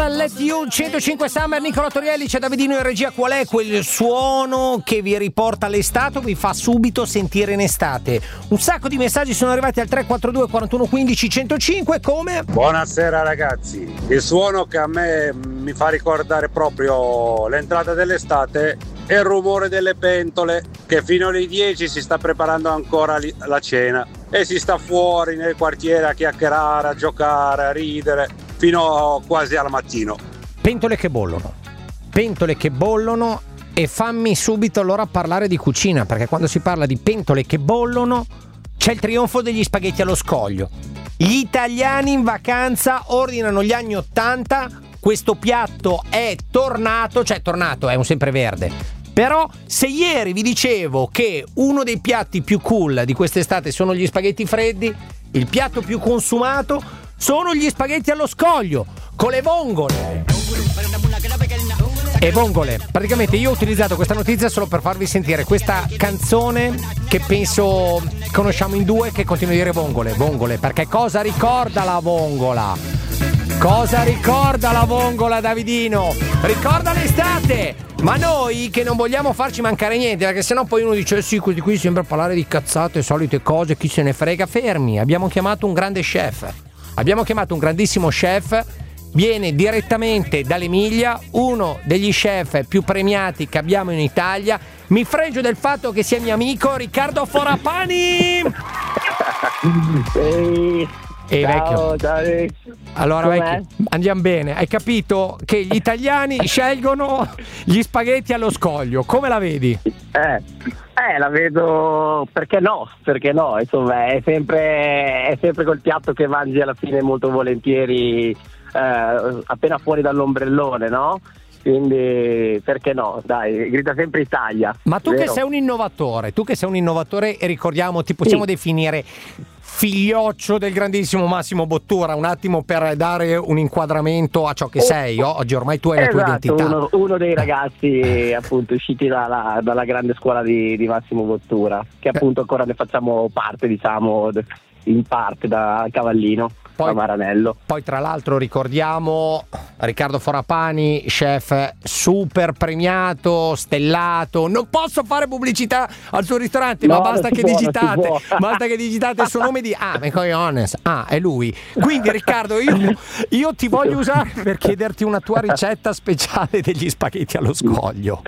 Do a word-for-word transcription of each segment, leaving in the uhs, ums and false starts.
Let You centocinque Summer. Nicola Torielli, c'è Davidino in regia. Qual è quel suono che vi riporta all'estate o vi fa subito sentire in estate? Un sacco di messaggi sono arrivati al tre quattro due quarantuno quindici centocinque. Come? Buonasera ragazzi, il suono che a me mi fa ricordare proprio l'entrata dell'estate è il rumore delle pentole, che fino alle dieci si sta preparando ancora la cena e si sta fuori nel quartiere a chiacchierare, a giocare, a ridere fino quasi al mattino. Pentole che bollono, pentole che bollono e fammi subito allora parlare di cucina, perché quando si parla di pentole che bollono c'è il trionfo degli spaghetti allo scoglio. Gli italiani in vacanza ordinano gli anni ottanta, questo piatto è tornato, cioè tornato, è un sempreverde. Però se ieri vi dicevo che uno dei piatti più cool di quest'estate sono gli spaghetti freddi, il piatto più consumato sono gli spaghetti allo scoglio con le vongole. E vongole. Praticamente io ho utilizzato questa notizia solo per farvi sentire questa canzone che penso conosciamo in due, che continua a dire vongole, vongole, perché cosa ricorda la vongola? Cosa ricorda la vongola, Davidino? Ricorda l'estate! Ma noi che non vogliamo farci mancare niente, perché sennò poi uno dice eh sì, questi qui sembra parlare di cazzate, solite cose, chi se ne frega. Fermi, abbiamo chiamato un grande chef. Abbiamo chiamato un grandissimo chef, viene direttamente dall'Emilia, uno degli chef più premiati che abbiamo in Italia. Mi fregio del fatto che sia mio amico Riccardo Forapani! Ehi, Ehi ciao, vecchio. ciao. Allora Com'è? vecchio, andiamo bene. Hai capito che gli italiani scelgono gli spaghetti allo scoglio. Come la vedi? Eh, eh, la vedo, perché no? Perché no? Insomma, è sempre, è sempre quel piatto che mangi alla fine molto volentieri eh, appena fuori dall'ombrellone, no? Quindi perché no? Dai, grida sempre Italia. Ma tu vero? che sei un innovatore, tu che sei un innovatore e ricordiamo, ti possiamo Sì. definire figlioccio del grandissimo Massimo Bottura, un attimo per dare un inquadramento a ciò che Oh, sei. Oggi ormai tu hai la tua esatto, identità. uno, uno dei ragazzi appunto usciti dalla, dalla grande scuola di, di Massimo Bottura, che appunto ancora ne facciamo parte, diciamo, in parte da Cavallino. Poi, a Maranello. Poi tra l'altro ricordiamo Riccardo Forapani, chef super premiato, stellato. Non posso fare pubblicità al suo ristorante, No, ma basta non si che può, digitate, non si può. basta che digitate il suo nome di ah, Mecoiones, ah, è lui. Quindi Riccardo, io, io ti voglio usare per chiederti una tua ricetta speciale degli spaghetti allo scoglio.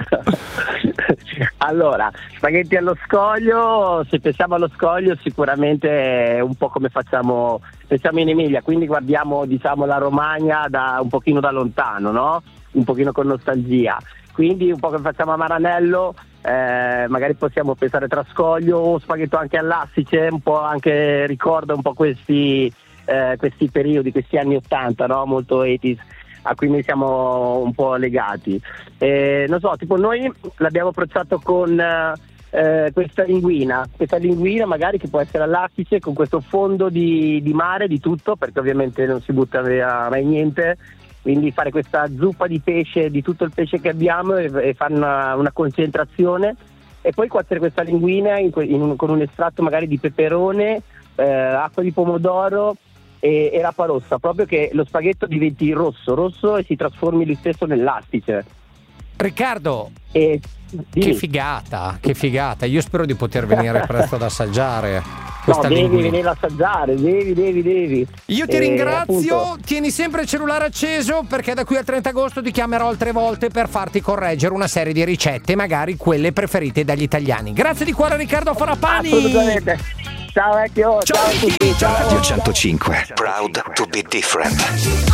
Allora, spaghetti allo scoglio, se pensiamo allo scoglio sicuramente è un po' come facciamo, pensiamo in Emilia, quindi guardiamo diciamo la Romagna da un pochino da lontano, no? Un pochino con nostalgia. Quindi un po' come facciamo a Maranello, eh, magari possiamo pensare tra scoglio o spaghetto anche all'astice, un po' anche ricorda un po' questi, eh, questi periodi, questi anni ottanta, no? Molto ottanta, a cui noi siamo un po' legati. Eh, non so, tipo noi l'abbiamo approcciato con eh, questa linguina, questa linguina magari che può essere all'astice, con questo fondo di, di mare, di tutto, perché ovviamente non si butta via mai niente, quindi fare questa zuppa di pesce, di tutto il pesce che abbiamo e, e fare una, una concentrazione, e poi cuocere questa linguina in, in un, con un estratto magari di peperone, eh, acqua di pomodoro e, e rapa rossa, proprio che lo spaghetto diventi rosso, rosso e si trasformi lui stesso nell'astice. Riccardo, E, che figata, che figata. Io spero di poter venire presto ad assaggiare no, questa devi linguina. venire ad assaggiare, devi, devi, devi. Io ti E, ringrazio, appunto, tieni sempre il cellulare acceso perché da qui al trenta agosto ti chiamerò altre volte per farti correggere una serie di ricette, magari quelle preferite dagli italiani. Grazie di cuore Riccardo Forapani. assolutamente. Ciao vecchio, ciao, Ciao, a tutti. ciao. Radio centocinque, proud to be different.